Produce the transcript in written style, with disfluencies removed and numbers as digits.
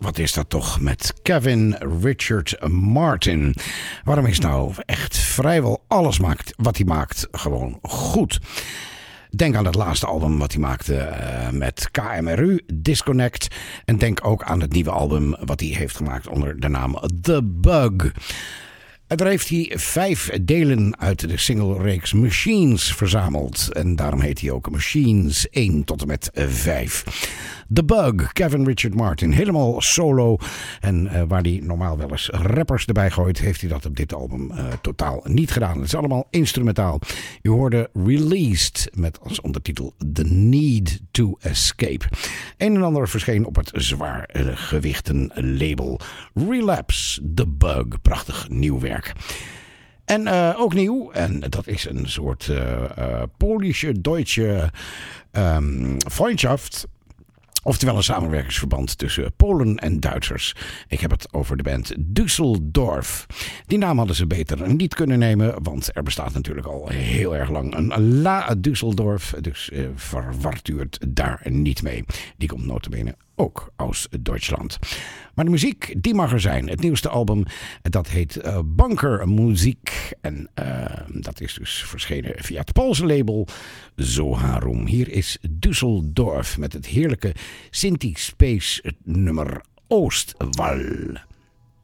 Wat is dat toch met Kevin Richard Martin? Waarom is nou echt vrijwel alles wat hij maakt gewoon goed? Denk aan het laatste album wat hij maakte met KMRU, Disconnect. En denk ook aan het nieuwe album wat hij heeft gemaakt onder de naam The Bug. En daar heeft hij 5 delen uit de single-reeks Machines verzameld. En daarom heet hij ook Machines 1 tot en met 5. The Bug, Kevin Richard Martin, helemaal solo. En waar hij normaal wel eens rappers erbij gooit, heeft hij dat op dit album totaal niet gedaan. Het is allemaal instrumentaal. Je hoorde Released met als ondertitel The Need to Escape. Een en ander verscheen op het zwaar gewichten label Relapse, The Bug. Prachtig nieuw werk. En ook nieuw, en dat is een soort Polische-Duitse Freundschaft. Oftewel een samenwerkingsverband tussen Polen en Duitsers. Ik heb het over de band Düsseldorf. Die naam hadden ze beter niet kunnen nemen, want er bestaat natuurlijk al heel erg lang een La Düsseldorf. Dus verwart u het daar niet mee. Die komt nota bene ook uit Duitsland. Maar de muziek, die mag er zijn. Het nieuwste album, dat heet Bunkermuziek. En dat is dus verschenen via het Poolse label Zoharum. Hier is Düsseldorf met het heerlijke Sinti Space nummer Oostwal.